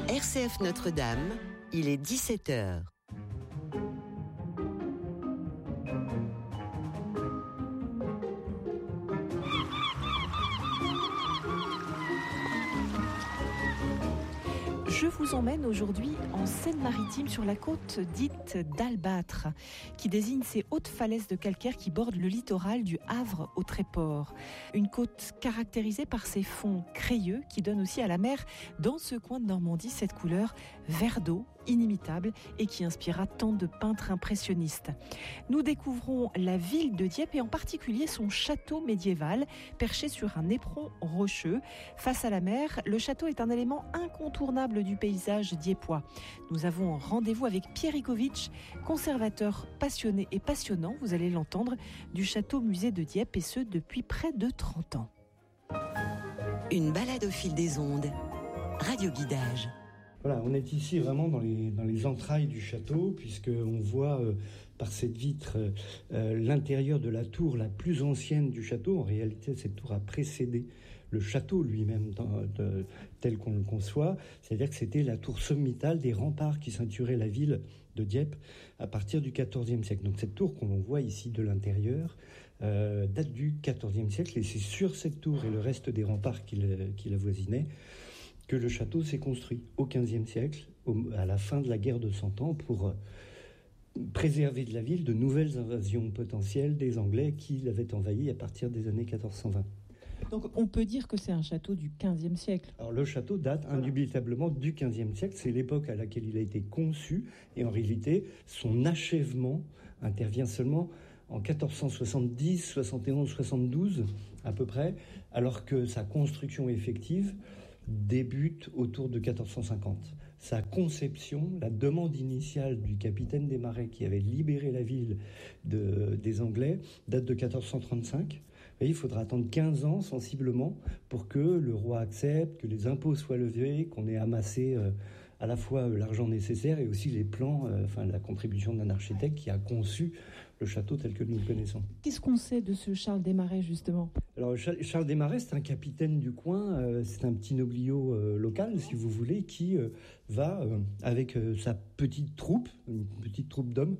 RCF Notre-Dame, il est 17h. Je vous emmène aujourd'hui en Seine-Maritime sur la côte dite d'Albâtre, qui désigne ces hautes falaises de calcaire qui bordent le littoral du Havre au Tréport. Une côte caractérisée par ses fonds crayeux qui donnent aussi à la mer, dans ce coin de Normandie, cette couleur vert d'eau inimitable et qui inspira tant de peintres impressionnistes. Nous découvrons la ville de Dieppe et en particulier son château médiéval perché sur un éperon rocheux. Face à la mer, le château est un élément incontournable du paysage dieppois. Nous avons rendez-vous avec Pierre Ikovic, conservateur passionné et passionnant, vous allez l'entendre, du château musée de Dieppe et ce depuis près de 30 ans. Une balade au fil des ondes. Radio Guidage. Voilà, on est ici vraiment dans les entrailles du château, puisqu'on voit par cette vitre l'intérieur de la tour la plus ancienne du château. En réalité, cette tour a précédé le château lui-même tel qu'on le conçoit. C'est-à-dire que c'était la tour sommitale des remparts qui ceinturaient la ville de Dieppe à partir du XIVe siècle. Donc cette tour qu'on voit ici de l'intérieur date du XIVe siècle, et c'est sur cette tour et le reste des remparts qui l'avoisinaient que le château s'est construit au XVe siècle, à la fin de la guerre de 100 ans, pour préserver de la ville de nouvelles invasions potentielles des Anglais qui l'avaient envahi à partir des années 1420. Donc on peut dire que c'est un château du XVe siècle. Alors le château date indubitablement du XVe siècle, c'est l'époque à laquelle il a été conçu, et en réalité son achèvement intervient seulement en 1470, 71, 72 à peu près, alors que sa construction effective débute autour de 1450. Sa conception, la demande initiale du capitaine des Marais qui avait libéré la ville des Anglais, date de 1435. Et il faudra attendre 15 ans sensiblement pour que le roi accepte, que les impôts soient levés, qu'on ait amassé à la fois l'argent nécessaire et aussi les plans, la contribution d'un architecte qui a conçu le château tel que nous le connaissons. Qu'est-ce qu'on sait de ce Charles des Marais, justement ? Alors, Charles des Marais, c'est un capitaine du coin, c'est un petit nobliau local, si vous voulez, qui va, avec sa petite troupe d'hommes,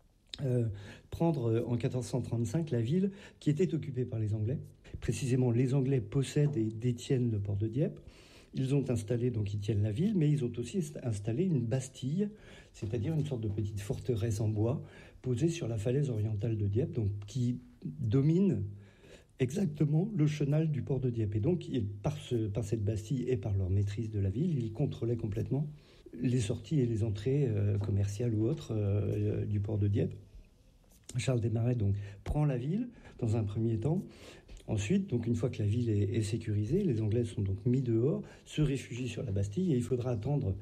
prendre en 1435 la ville qui était occupée par les Anglais. Précisément, les Anglais possèdent et détiennent le port de Dieppe. Ils ont installé, donc ils tiennent la ville, mais ils ont aussi installé une bastille, c'est-à-dire une sorte de petite forteresse en bois posée sur la falaise orientale de Dieppe, donc qui domine exactement le chenal du port de Dieppe. Et donc, par cette bastille et par leur maîtrise de la ville, ils contrôlaient complètement les sorties et les entrées commerciales ou autres du port de Dieppe. Charles des Marais donc prend la ville dans un premier temps. Ensuite, donc une fois que la ville est sécurisée, les Anglais sont donc mis dehors, se réfugient sur la Bastille, et il faudra attendre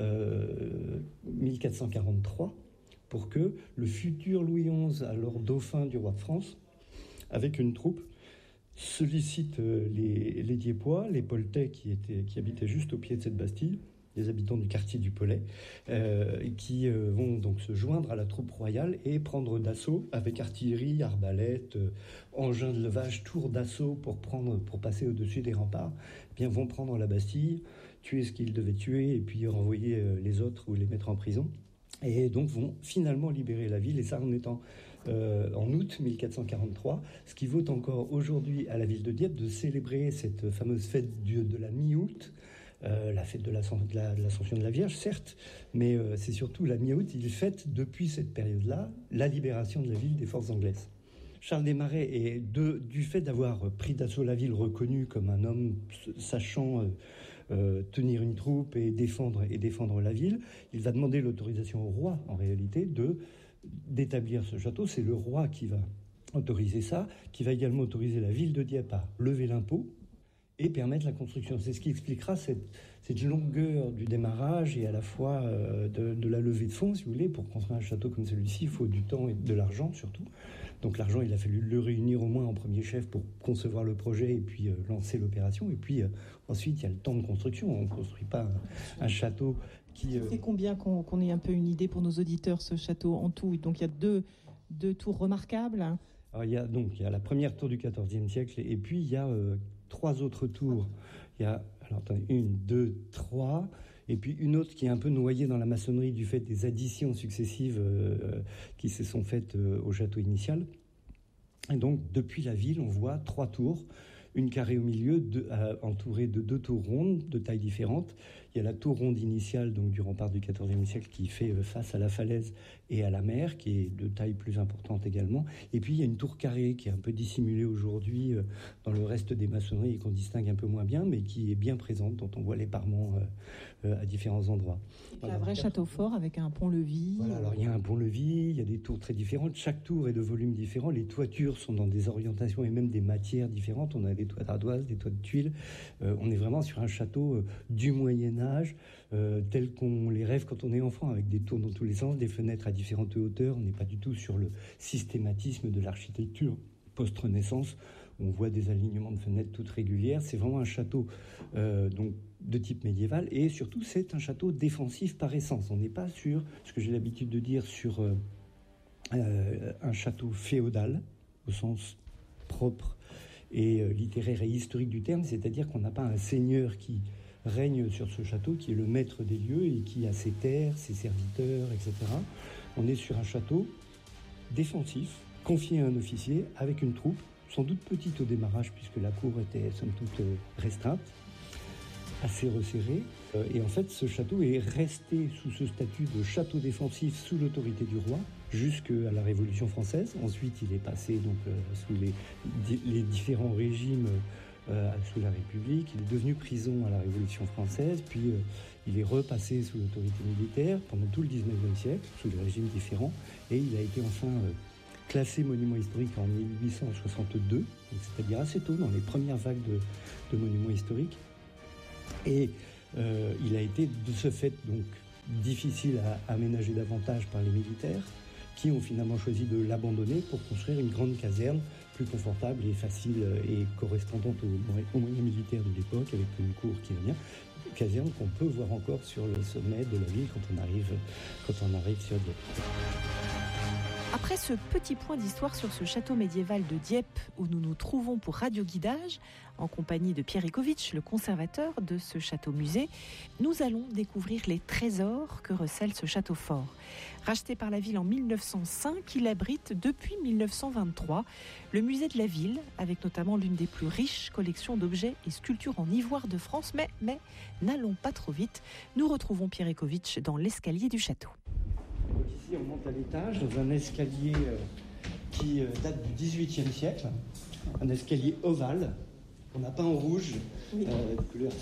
1443 pour que le futur Louis XI, alors dauphin du roi de France, avec une troupe, sollicite les Dieppois, les Poltais qui habitaient juste au pied de cette Bastille, des habitants du quartier du Pollet, qui vont donc se joindre à la troupe royale et prendre d'assaut avec artillerie, arbalète, engins de levage, tours d'assaut pour passer au-dessus des remparts. Eh bien, vont prendre la Bastille, tuer ce qu'ils devaient tuer et puis renvoyer les autres ou les mettre en prison. Et donc vont finalement libérer la ville, et ça en étant en août 1443, ce qui vaut encore aujourd'hui à la ville de Dieppe de célébrer cette fameuse fête de la mi-août, la fête de l'Ascension de la Vierge, certes, mais c'est surtout la mi-août, il fête depuis cette période-là la libération de la ville des forces anglaises. Charles des Marais est, du fait d'avoir pris d'assaut la ville, reconnu comme un homme sachant tenir une troupe et défendre la ville, il va demander l'autorisation au roi, en réalité, d'établir ce château. C'est le roi qui va autoriser ça, qui va également autoriser la ville de Dieppe à lever l'impôt et permettre la construction. C'est ce qui expliquera cette longueur du démarrage et à la fois de la levée de fonds, si vous voulez. Pour construire un château comme celui-ci, il faut du temps et de l'argent surtout. Donc l'argent, il a fallu le réunir au moins en premier chef pour concevoir le projet et puis lancer l'opération. Et puis ensuite, il y a le temps de construction. On ne construit pas un château qui... Ça fait combien qu'on ait un peu une idée pour nos auditeurs, ce château en tout ? Donc il y a deux tours remarquables. Alors, il y a la première tour du XIVe siècle et puis il y a 3 autres tours. Il y a 1, 2, 3. et puis une autre qui est un peu noyée dans la maçonnerie du fait des additions successives qui se sont faites au château initial. Et donc, depuis la ville, on voit 3 tours, une carrée au milieu, entourée de 2 tours rondes de tailles différentes. Il y a la tour ronde initiale, donc du rempart du XIVe siècle, qui fait face à la falaise et à la mer, qui est de taille plus importante également. Et puis, il y a une tour carrée qui est un peu dissimulée aujourd'hui dans le reste des maçonneries et qu'on distingue un peu moins bien, mais qui est bien présente, dont on voit les parements à différents endroits. Voilà, un vrai château fort avec un pont-levis. Voilà, alors il y a un pont-levis, il y a des tours très différentes. Chaque tour est de volume différent. Les toitures sont dans des orientations et même des matières différentes. On a des toits d'ardoise, des toits de tuiles. On est vraiment sur un château du Moyen-Âge, tel qu'on les rêve quand on est enfant, avec des tours dans tous les sens, des fenêtres à différentes hauteurs. On n'est pas du tout sur le systématisme de l'architecture post-Renaissance. On voit des alignements de fenêtres toutes régulières. C'est vraiment un château donc de type médiéval, et surtout c'est un château défensif par essence. On n'est pas sur ce que j'ai l'habitude de dire sur un château féodal au sens propre et littéraire et historique du terme, c'est-à-dire qu'on n'a pas un seigneur qui règne sur ce château, qui est le maître des lieux et qui a ses terres, ses serviteurs, etc. On est sur un château défensif, confié à un officier avec une troupe, sans doute petite au démarrage puisque la cour était somme toute restreinte, assez resserré. Et en fait, ce château est resté sous ce statut de château défensif sous l'autorité du roi jusqu'à la Révolution française. Ensuite, il est passé donc sous les différents régimes sous la République. Il est devenu prison à la Révolution française, puis il est repassé sous l'autorité militaire pendant tout le 19e siècle, sous des régimes différents, et il a été enfin classé monument historique en 1862, c'est-à-dire assez tôt, dans les premières vagues de monuments historiques. Et il a été de ce fait donc difficile à aménager davantage par les militaires, qui ont finalement choisi de l'abandonner pour construire une grande caserne plus confortable et facile et correspondante aux moyens militaires de l'époque, avec une cour qui va bien. Caserne qu'on peut voir encore sur le sommet de la ville quand on arrive sur Dieppe. Après ce petit point d'histoire sur ce château médiéval de Dieppe où nous nous trouvons pour Radio Guidage, en compagnie de Pierre Icovitch, le conservateur de ce château-musée, nous allons découvrir les trésors que recèle ce château fort. Racheté par la ville en 1905, il abrite depuis 1923 le musée de la ville, avec notamment l'une des plus riches collections d'objets et sculptures en ivoire de France. Mais n'allons pas trop vite, nous retrouvons Pierre Icovitch dans l'escalier du château. Donc ici, on monte à l'étage dans un escalier qui date du XVIIIe siècle, un escalier ovale qu'on a peint en rouge, de couleur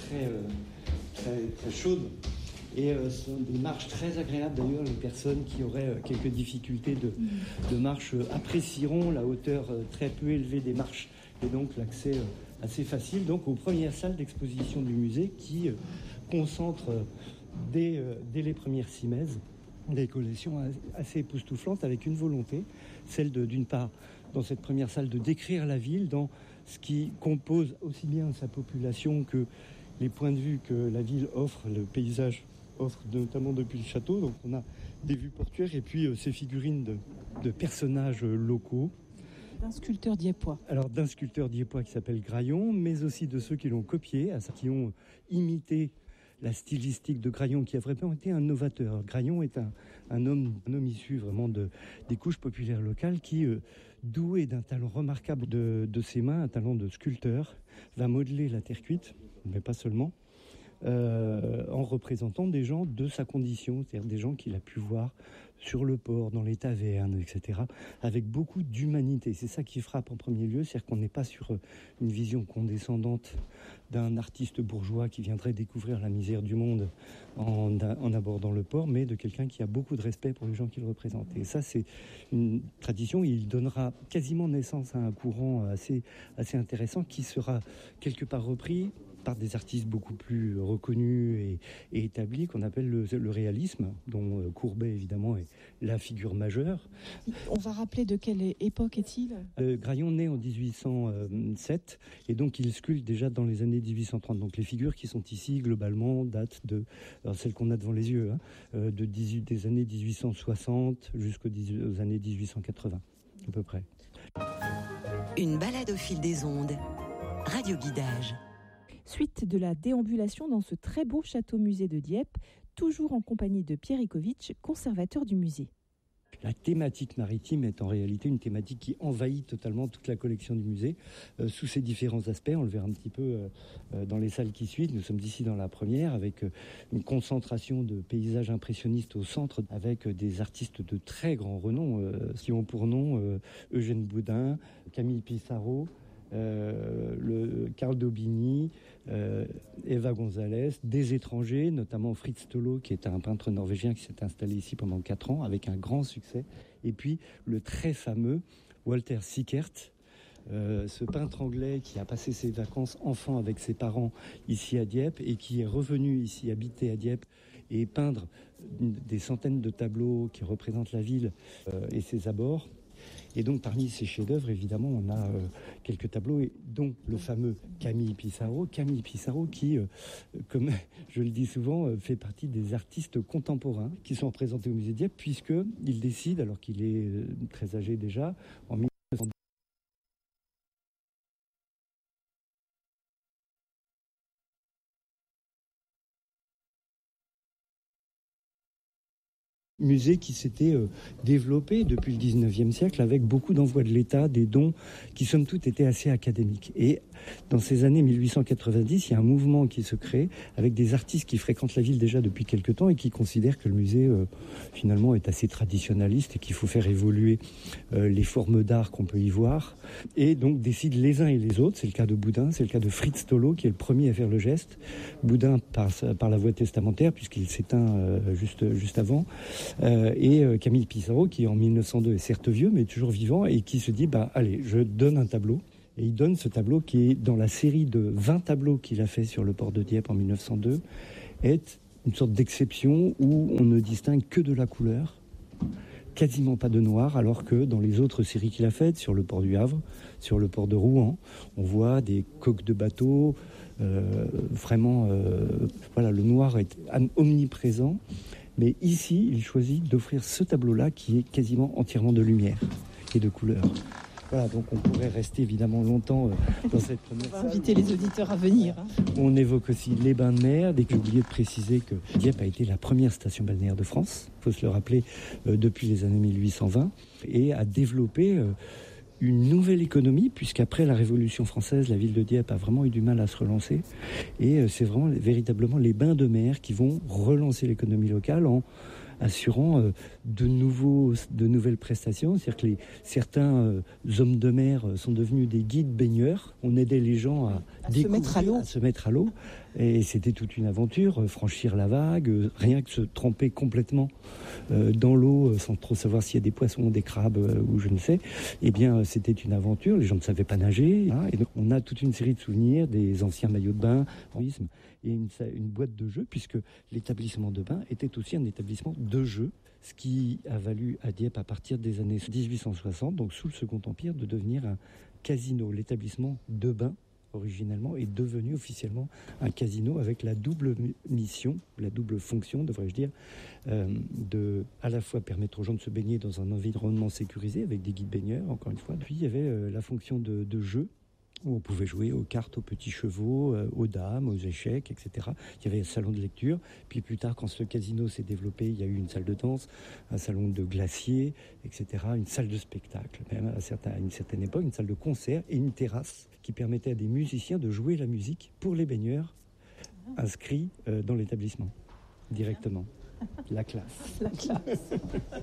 très chaude. Et ce sont des marches très agréables. D'ailleurs, les personnes qui auraient quelques difficultés de marche apprécieront la hauteur très peu élevée des marches et donc l'accès assez facile donc aux premières salles d'exposition du musée qui concentrent dès les premières simèses des collections assez époustouflantes, avec une volonté, celle d'une part, dans cette première salle, de décrire la ville dans ce qui compose aussi bien sa population que les points de vue que la ville offre, le paysage offre, notamment depuis le château. Donc on a des vues portuaires et puis ces figurines de personnages locaux. D'un sculpteur diepois. Alors d'un sculpteur diepois qui s'appelle Graillon, mais aussi de ceux qui l'ont copié, qui ont imité la stylistique de Graillon, qui a vraiment été un novateur. Graillon est un homme issu vraiment des couches populaires locales qui, doué d'un talent remarquable de ses mains, un talent de sculpteur, va modeler la terre cuite, mais pas seulement, en représentant des gens de sa condition, c'est-à-dire des gens qu'il a pu voir sur le port, dans les tavernes, etc., avec beaucoup d'humanité. C'est ça qui frappe en premier lieu, c'est-à-dire qu'on n'est pas sur une vision condescendante d'un artiste bourgeois qui viendrait découvrir la misère du monde en abordant le port, mais de quelqu'un qui a beaucoup de respect pour les gens qu'il représente. Et ça, c'est une tradition. Il donnera quasiment naissance à un courant assez intéressant qui sera quelque part repris par des artistes beaucoup plus reconnus et établis, qu'on appelle le réalisme, dont Courbet, évidemment, est la figure majeure. On va rappeler de quelle époque est-il ? Graillon naît en 1807, et donc il sculpte déjà dans les années 1830. Donc les figures qui sont ici, globalement, datent alors celles qu'on a devant les yeux, des années 1860 jusqu'aux années 1880, à peu près. Une balade au fil des ondes. Radio Guidage. Suite de la déambulation dans ce très beau château-musée de Dieppe, toujours en compagnie de Pierre Icovitch, conservateur du musée. La thématique maritime est en réalité une thématique qui envahit totalement toute la collection du musée sous ses différents aspects. On le verra un petit peu dans les salles qui suivent. Nous sommes ici dans la première avec une concentration de paysages impressionnistes au centre avec des artistes de très grand renom qui ont pour nom Eugène Boudin, Camille Pissarro, Carl Daubigny, Eva González, des étrangers, notamment Fritz Tolo, qui est un peintre norvégien qui s'est installé ici pendant 4 ans avec un grand succès. Et puis le très fameux Walter Sickert, ce peintre anglais qui a passé ses vacances enfant avec ses parents ici à Dieppe et qui est revenu ici habiter à Dieppe et peindre des centaines de tableaux qui représentent la ville et ses abords. Et donc parmi ces chefs-d'œuvre, évidemment, on a quelques tableaux, dont le fameux Camille Pissarro qui, comme je le dis souvent, fait partie des artistes contemporains qui sont représentés au musée de Dieppe, puisqu'il décide, alors qu'il est très âgé déjà, en 1900, musée qui s'était développé depuis le 19e siècle avec beaucoup d'envois de l'État, des dons qui somme toute étaient assez académiques. Et dans ces années 1890, il y a un mouvement qui se crée avec des artistes qui fréquentent la ville déjà depuis quelque temps et qui considèrent que le musée finalement est assez traditionnaliste et qu'il faut faire évoluer les formes d'art qu'on peut y voir. Et donc décident les uns et les autres, c'est le cas de Boudin, c'est le cas de Fritz Tolo qui est le premier à faire le geste. Boudin par la voie testamentaire puisqu'il s'éteint juste avant. Et Camille Pissarro qui en 1902 est certes vieux mais toujours vivant et qui se dit allez, je donne un tableau. Et il donne ce tableau qui est dans la série de 20 tableaux qu'il a fait sur le port de Dieppe en 1902, est une sorte d'exception où on ne distingue que de la couleur, quasiment pas de noir, alors que dans les autres séries qu'il a faites, sur le port du Havre, sur le port de Rouen, on voit des coques de bateaux, vraiment, le noir est omniprésent. Mais ici, il choisit d'offrir ce tableau-là qui est quasiment entièrement de lumière et de couleur. Voilà, donc on pourrait rester évidemment longtemps dans cette première salle. Inviter les auditeurs à venir. On évoque aussi les bains de mer. Dès que j'ai oublié de préciser que Dieppe a été la première station balnéaire de France, il faut se le rappeler, depuis les années 1820, et a développé une nouvelle économie, puisqu'après la Révolution française, la ville de Dieppe a vraiment eu du mal à se relancer. Et c'est vraiment véritablement les bains de mer qui vont relancer l'économie locale en assurant de nouvelles prestations. C'est-à-dire que certains hommes de mer sont devenus des guides baigneurs. On aidait les gens à se mettre à l'eau. Et c'était toute une aventure, franchir la vague, rien que se tremper complètement dans l'eau sans trop savoir s'il y a des poissons, des crabes ou je ne sais. Eh bien, c'était une aventure. Les gens ne savaient pas nager. Hein, et donc, on a toute une série de souvenirs des anciens maillots de bain, et une boîte de jeux, puisque l'établissement de bain était aussi un établissement de jeux, ce qui a valu à Dieppe à partir des années 1860, donc sous le Second Empire, de devenir un casino. L'établissement de bain, originellement, est devenu officiellement un casino avec la double mission, la double fonction, devrais-je dire, de à la fois permettre aux gens de se baigner dans un environnement sécurisé avec des guides baigneurs, encore une fois. Puis il y avait la fonction de jeu, où on pouvait jouer aux cartes, aux petits chevaux, aux dames, aux échecs, etc. Il y avait un salon de lecture. Puis plus tard, quand ce casino s'est développé, il y a eu une salle de danse, un salon de glacier, etc. Une salle de spectacle, même à une certaine époque, une salle de concert et une terrasse qui permettait à des musiciens de jouer la musique pour les baigneurs inscrits dans l'établissement, directement. La classe. La classe.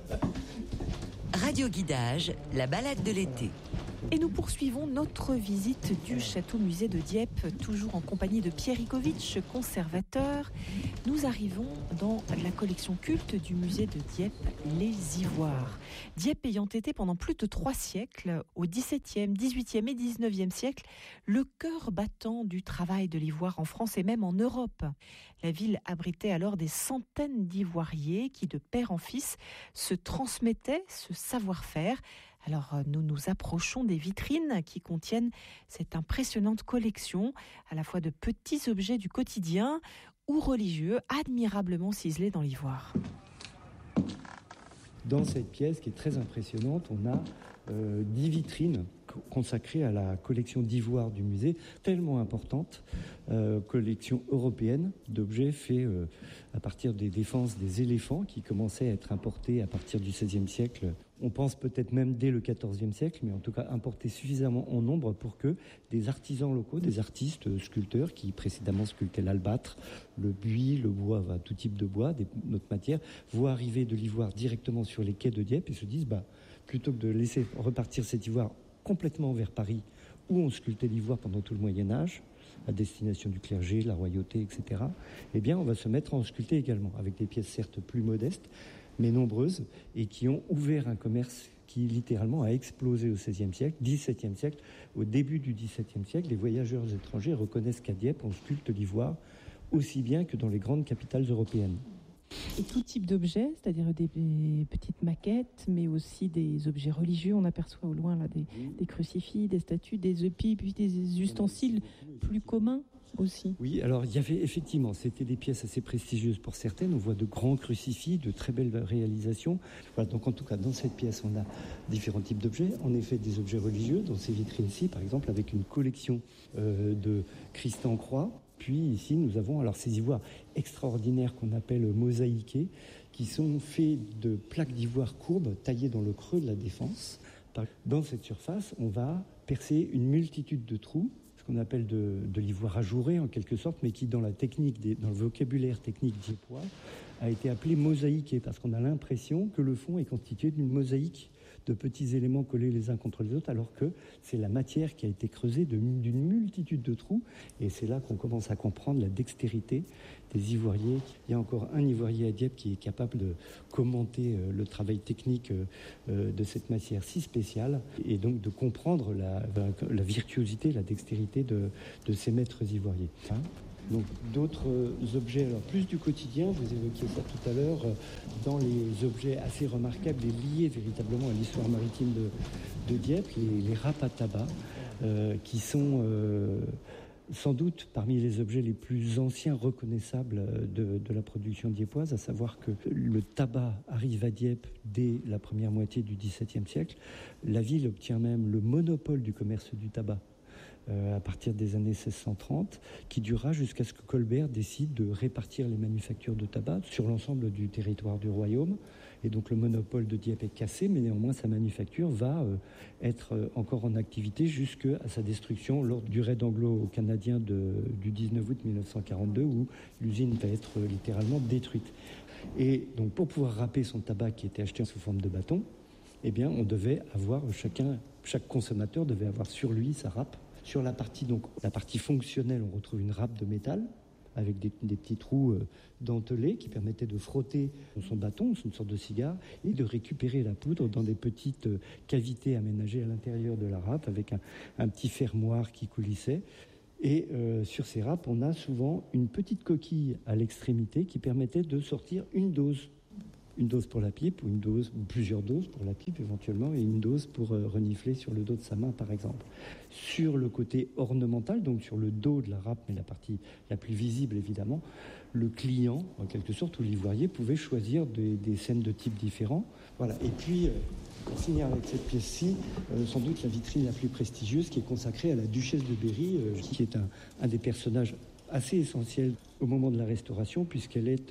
Radio Guidage, la balade de l'été. Et nous poursuivons notre visite du château-musée de Dieppe, toujours en compagnie de Pierre Icovitch, conservateur. Nous arrivons dans la collection culte du musée de Dieppe, les ivoires. Dieppe ayant été pendant plus de 3 siècles, au XVIIe, XVIIIe et XIXe siècle, le cœur battant du travail de l'ivoire en France et même en Europe. La ville abritait alors des centaines d'ivoiriers qui, de père en fils, se transmettaient ce savoir-faire. Alors nous nous approchons des vitrines qui contiennent cette impressionnante collection, à la fois de petits objets du quotidien ou religieux, admirablement ciselés dans l'ivoire. Dans cette pièce qui est très impressionnante, on a 10 vitrines consacrée à la collection d'ivoire du musée, tellement importante, collection européenne d'objets faits à partir des défenses des éléphants qui commençaient à être importés à partir du XVIe siècle. On pense peut-être même dès le XIVe siècle, mais en tout cas importés suffisamment en nombre pour que des artisans locaux, des artistes sculpteurs qui précédemment sculptaient l'albâtre, le buis, le bois, tout type de bois, d'autres matières, voient arriver de l'ivoire directement sur les quais de Dieppe et se disent plutôt que de laisser repartir cet ivoire complètement vers Paris, où on sculptait l'ivoire pendant tout le Moyen-Âge, à destination du clergé, la royauté, etc., eh bien, on va se mettre à en sculpter également, avec des pièces certes plus modestes, mais nombreuses, et qui ont ouvert un commerce qui littéralement a explosé au XVIe siècle, XVIIe siècle. Au début du XVIIe siècle, les voyageurs étrangers reconnaissent qu'à Dieppe, on sculpte l'ivoire aussi bien que dans les grandes capitales européennes. Et tout type d'objets, c'est-à-dire des petites maquettes, mais aussi des objets religieux. On aperçoit au loin là, des crucifix, des statues, des épis, puis des ustensiles plus communs aussi. Oui, alors il y avait effectivement, c'était des pièces assez prestigieuses pour certaines. On voit de grands crucifix, de très belles réalisations. Voilà, donc en tout cas, dans cette pièce, on a différents types d'objets. En effet, des objets religieux, dans ces vitrines-ci, par exemple, avec une collection de Christ en croix. Puis ici, nous avons alors ces ivoires extraordinaires qu'on appelle mosaïqués, qui sont faits de plaques d'ivoire courbes taillées dans le creux de la défense. Dans cette surface, on va percer une multitude de trous, ce qu'on appelle de l'ivoire ajouré en quelque sorte, mais qui dans la technique, dans le vocabulaire technique diepois, a été appelé mosaïqué, parce qu'on a l'impression que le fond est constitué d'une mosaïque de petits éléments collés les uns contre les autres, alors que c'est la matière qui a été creusée d'une multitude de trous. Et c'est là qu'on commence à comprendre la dextérité des ivoiriers. Il y a encore un ivoirier à Dieppe qui est capable de commenter le travail technique de cette matière si spéciale, et donc de comprendre la virtuosité, la dextérité de ces maîtres ivoiriers. Donc d'autres objets, alors plus du quotidien, vous évoquiez ça tout à l'heure, dans les objets assez remarquables et liés véritablement à l'histoire maritime de Dieppe, les râpes à tabac, qui sont sans doute parmi les objets les plus anciens reconnaissables de la production dieppoise, à savoir que le tabac arrive à Dieppe dès la première moitié du XVIIe siècle. La ville obtient même le monopole du commerce du tabac à partir des années 1630, qui durera jusqu'à ce que Colbert décide de répartir les manufactures de tabac sur l'ensemble du territoire du royaume. Et donc le monopole de Dieppe est cassé, mais néanmoins sa manufacture va être encore en activité jusqu'à sa destruction lors du raid anglo-canadien du 19 août 1942, où l'usine va être littéralement détruite. Et donc pour pouvoir râper son tabac qui était acheté sous forme de bâton, eh bien on devait avoir, chaque consommateur devait avoir sur lui sa râpe. Sur la partie fonctionnelle, on retrouve une râpe de métal avec des petits trous dentelés qui permettaient de frotter son bâton, une sorte de cigare, et de récupérer la poudre dans des petites cavités aménagées à l'intérieur de la râpe avec un petit fermoir qui coulissait. Et sur ces râpes, on a souvent une petite coquille à l'extrémité qui permettait de sortir une dose. Une dose pour la pipe, ou plusieurs doses pour la pipe éventuellement, et une dose pour renifler sur le dos de sa main par exemple. Sur le côté ornemental, donc sur le dos de la râpe, mais la partie la plus visible évidemment, le client, en quelque sorte, ou l'ivoirier, pouvait choisir des scènes de types différents. Voilà. Et puis, pour finir avec cette pièce-ci, sans doute la vitrine la plus prestigieuse qui est consacrée à la duchesse de Berry, qui est un des personnages assez essentiels au moment de la Restauration, puisqu'elle est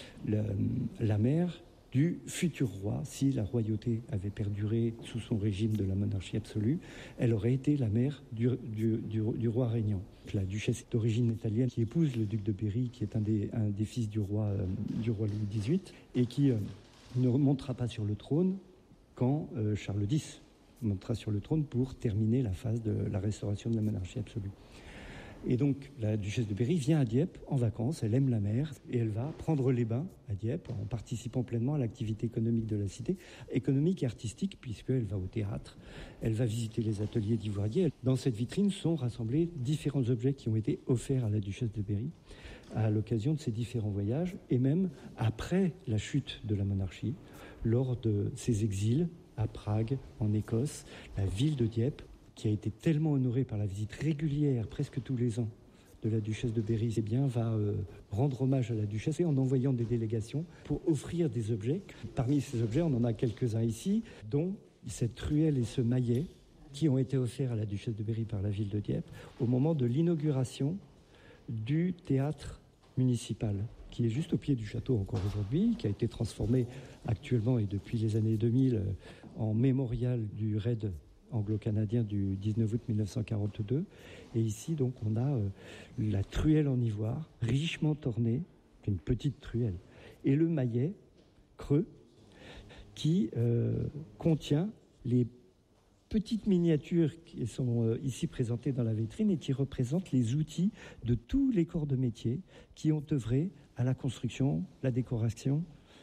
la mère du futur roi. Si la royauté avait perduré sous son régime de la monarchie absolue, elle aurait été la mère du roi régnant. La duchesse d'origine italienne qui épouse le duc de Berry, qui est un des fils du roi Louis XVIII, et qui ne montera pas sur le trône quand Charles X montera sur le trône pour terminer la phase de la restauration de la monarchie absolue. Et donc, la duchesse de Berry vient à Dieppe en vacances, elle aime la mer, et elle va prendre les bains à Dieppe en participant pleinement à l'activité économique de la cité, économique et artistique, puisqu'elle va au théâtre, elle va visiter les ateliers d'ivoiriers. Dans cette vitrine sont rassemblés différents objets qui ont été offerts à la duchesse de Berry à l'occasion de ces différents voyages, et même après la chute de la monarchie, lors de ses exils à Prague, en Écosse, la ville de Dieppe, qui a été tellement honorée par la visite régulière, presque tous les ans, de la duchesse de Berry, eh bien, va rendre hommage à la duchesse en envoyant des délégations pour offrir des objets. Parmi ces objets, on en a quelques-uns ici, dont cette truelle et ce maillet qui ont été offerts à la duchesse de Berry par la ville de Dieppe au moment de l'inauguration du théâtre municipal, qui est juste au pied du château encore aujourd'hui, qui a été transformé actuellement et depuis les années 2000 en mémorial du raid anglo-canadien du 19 août 1942. Et ici, donc, on a la truelle en ivoire, richement ornée, une petite truelle, et le maillet creux qui contient les petites miniatures qui sont ici présentées dans la vitrine et qui représentent les outils de tous les corps de métier qui ont œuvré à la construction, la décoration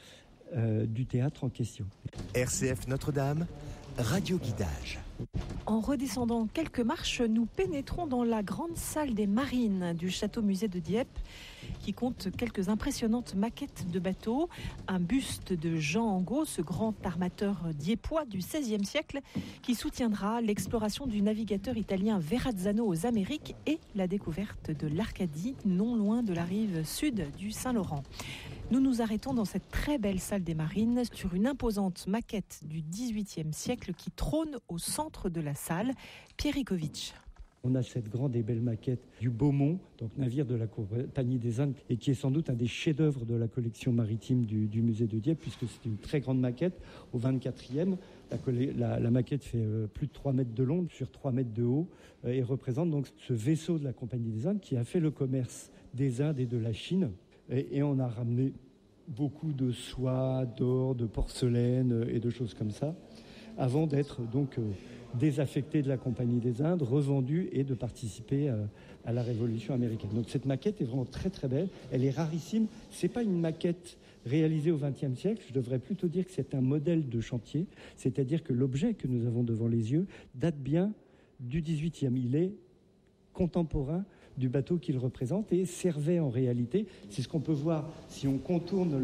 du théâtre en question. RCF Notre-Dame, Radio Guidage. En redescendant quelques marches, nous pénétrons dans la grande salle des marines du château-musée de Dieppe, qui compte quelques impressionnantes maquettes de bateaux, un buste de Jean Angot, ce grand armateur dieppois du XVIe siècle, qui soutiendra l'exploration du navigateur italien Verrazzano aux Amériques et la découverte de l'Arcadie, non loin de la rive sud du Saint-Laurent. Nous nous arrêtons dans cette très belle salle des marines sur une imposante maquette du XVIIIe siècle qui trône au centre de la salle, Pierrikovitch. On a cette grande et belle maquette du Beaumont, donc navire de la Compagnie des Indes, et qui est sans doute un des chefs-d'œuvre de la collection maritime du musée de Dieppe, puisque c'est une très grande maquette. Au 24e, la maquette fait plus de 3 mètres de long sur 3 mètres de haut, et représente donc ce vaisseau de la Compagnie des Indes qui a fait le commerce des Indes et de la Chine. Et on a ramené beaucoup de soie, d'or, de porcelaine et de choses comme ça, avant d'être donc désaffecté de la Compagnie des Indes, revendu et de participer à la Révolution américaine. Donc cette maquette est vraiment très très belle, elle est rarissime. C'est pas une maquette réalisée au XXe siècle, je devrais plutôt dire que c'est un modèle de chantier, c'est-à-dire que l'objet que nous avons devant les yeux date bien du XVIIIe. Il est contemporain du bateau qu'il représente et servait en réalité, c'est ce qu'on peut voir si on contourne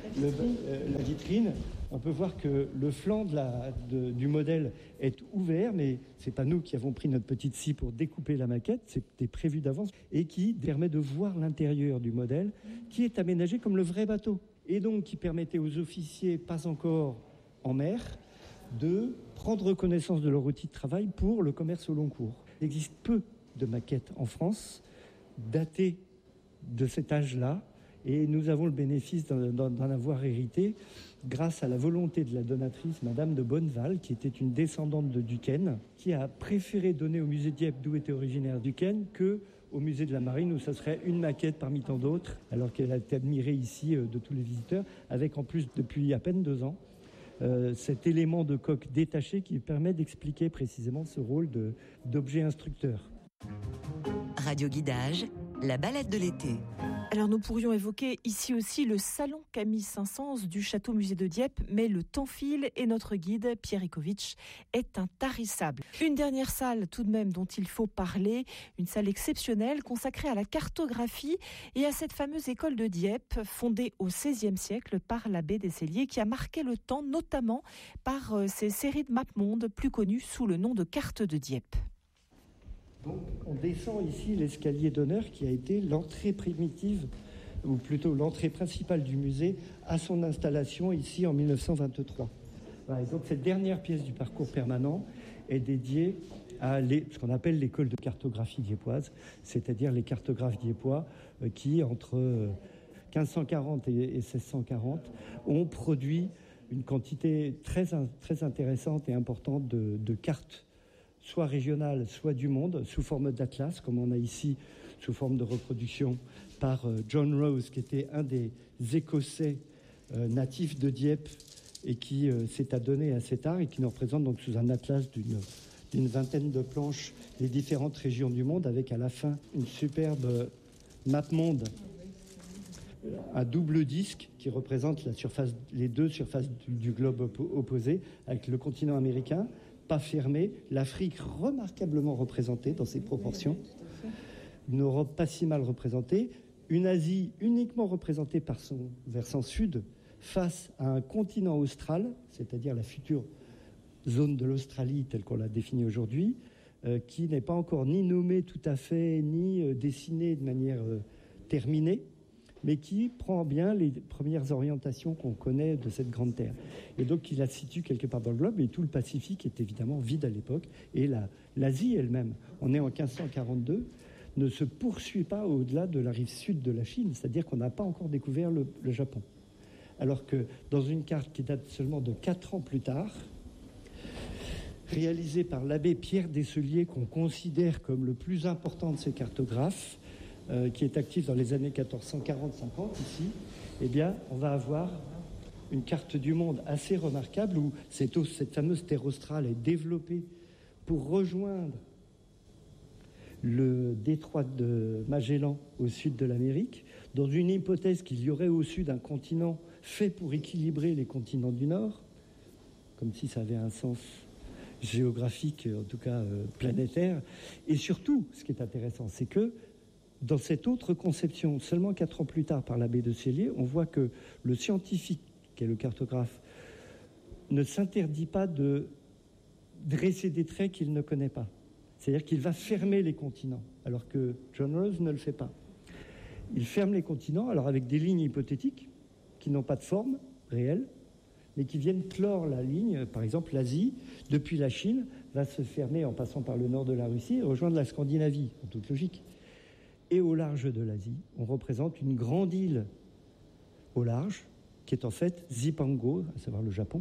la vitrine, on peut voir que le flanc du modèle est ouvert, mais c'est pas nous qui avons pris notre petite scie pour découper la maquette, c'était prévu d'avance, et qui permet de voir l'intérieur du modèle, qui est aménagé comme le vrai bateau, et donc qui permettait aux officiers, pas encore en mer, de prendre connaissance de leur outil de travail pour le commerce au long cours. Il existe peu de maquettes en France datées de cet âge-là, et nous avons le bénéfice d'en avoir hérité grâce à la volonté de la donatrice Madame de Bonneval, qui était une descendante de Duquesne, qui a préféré donner au musée de Dieppe, d'où était originaire Duquesne, que au musée de la Marine, où ça serait une maquette parmi tant d'autres, alors qu'elle a été admirée ici de tous les visiteurs, avec en plus depuis à peine 2 ans cet élément de coque détaché qui permet d'expliquer précisément ce rôle d'objet instructeur. Radio Guidage, la balade de l'été. Alors nous pourrions évoquer ici aussi le salon Camille Saint-Saëns du château-musée de Dieppe, mais le temps file et notre guide, Pierrikovitch, est intarissable. Une dernière salle tout de même dont il faut parler, une salle exceptionnelle consacrée à la cartographie et à cette fameuse école de Dieppe, fondée au XVIe siècle par l'abbé Descellier, qui a marqué le temps notamment par ses séries de mappemondes plus connues sous le nom de cartes de Dieppe. Donc, on descend ici l'escalier d'honneur qui a été l'entrée primitive, ou plutôt l'entrée principale du musée à son installation ici en 1923. Voilà, et donc cette dernière pièce du parcours permanent est dédiée à ce qu'on appelle l'école de cartographie dieppoise, c'est-à-dire les cartographes dieppois qui, entre 1540 et 1640, ont produit une quantité très, très intéressante et importante de cartes, soit régionales, soit du monde, sous forme d'atlas, comme on a ici, sous forme de reproduction par John Rose, qui était un des Écossais natifs de Dieppe et qui s'est adonné à cet art et qui nous représente donc sous un atlas d'une vingtaine de planches les différentes régions du monde, avec à la fin une superbe mappemonde, un double disque qui représente les deux surfaces du globe opposé, avec le continent américain, pas fermé, l'Afrique remarquablement représentée dans ses proportions, une Europe pas si mal représentée, une Asie uniquement représentée par son versant sud face à un continent austral, c'est-à-dire la future zone de l'Australie telle qu'on l'a définie aujourd'hui, qui n'est pas encore ni nommée tout à fait, ni dessinée de manière terminée, mais qui prend bien les premières orientations qu'on connaît de cette grande terre. Et donc, il la situe quelque part dans le globe, et tout le Pacifique est évidemment vide à l'époque, et l'Asie elle-même, on est en 1542, ne se poursuit pas au-delà de la rive sud de la Chine, c'est-à-dire qu'on n'a pas encore découvert le Japon. Alors que dans une carte qui date seulement de 4 ans plus tard, réalisée par l'abbé Pierre Desselier, qu'on considère comme le plus important de ces cartographes, qui est actif dans les années 1440-50 ici, eh bien, on va avoir une carte du monde assez remarquable où cette fameuse terre australe est développée pour rejoindre le détroit de Magellan au sud de l'Amérique, dans une hypothèse qu'il y aurait au sud un continent fait pour équilibrer les continents du Nord, comme si ça avait un sens géographique, en tout cas planétaire. Et surtout, ce qui est intéressant, c'est que dans cette autre conception, seulement 4 ans plus tard par l'abbé Desselier, on voit que le scientifique, qui est le cartographe, ne s'interdit pas de dresser des traits qu'il ne connaît pas. C'est-à-dire qu'il va fermer les continents, alors que John Rose ne le fait pas. Il ferme les continents, alors avec des lignes hypothétiques qui n'ont pas de forme réelle, mais qui viennent clore la ligne. Par exemple, l'Asie, depuis la Chine, va se fermer en passant par le nord de la Russie et rejoindre la Scandinavie, en toute logique. Et au large de l'Asie, on représente une grande île au large, qui est en fait Zipango, à savoir le Japon,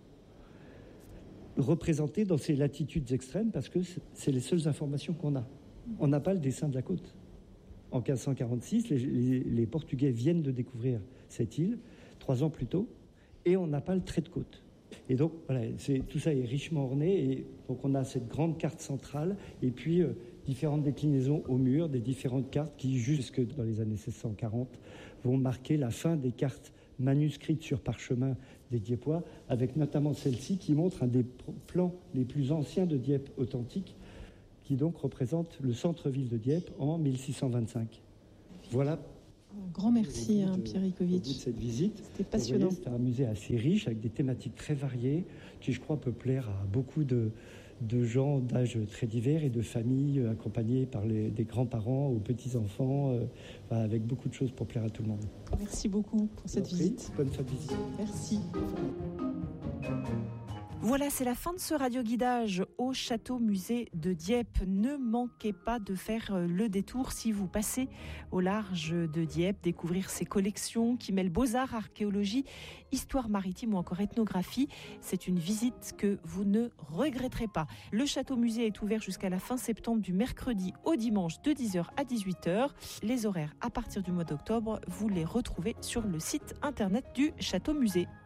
représentée dans ses latitudes extrêmes, parce que c'est les seules informations qu'on a. On n'a pas le dessin de la côte. En 1546, les Portugais viennent de découvrir cette île, 3 ans plus tôt, et on n'a pas le trait de côte. Et donc, voilà, tout ça est richement orné, et donc on a cette grande carte centrale, et puis différentes déclinaisons au mur, des différentes cartes qui, jusque dans les années 1640, vont marquer la fin des cartes manuscrites sur parchemin des Dieppe, avec notamment celle-ci qui montre un des plans les plus anciens de Dieppe authentique, qui donc représente le centre-ville de Dieppe en 1625. Voilà. Un grand merci, Pierre Icovitch. De cette visite. C'était passionnant. C'était un musée assez riche, avec des thématiques très variées, qui, je crois, peut plaire à beaucoup de gens d'âge très divers et de familles accompagnées par des grands-parents aux petits-enfants, avec beaucoup de choses pour plaire à tout le monde. Merci beaucoup pour cette visite. Bonne fin de visite. Merci. Voilà, c'est la fin de ce radioguidage au Château-Musée de Dieppe. Ne manquez pas de faire le détour si vous passez au large de Dieppe, découvrir ces collections qui mêlent beaux-arts, archéologie, histoire maritime ou encore ethnographie. C'est une visite que vous ne regretterez pas. Le Château-Musée est ouvert jusqu'à la fin septembre, du mercredi au dimanche de 10h à 18h. Les horaires à partir du mois d'octobre, vous les retrouvez sur le site internet du Château-Musée.